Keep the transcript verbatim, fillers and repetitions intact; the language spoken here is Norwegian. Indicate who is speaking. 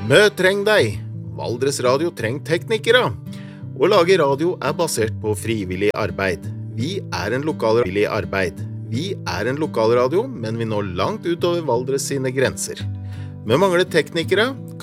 Speaker 1: Mø treng deg. Valdres Radio treng teknikere. Å lage radio er basert på frivillig arbeid. Vi er en lokal frivillig arbeid. Vi er en lokalradio, men vi når langt utover Valdres sine grenser. Vi mangler teknikere,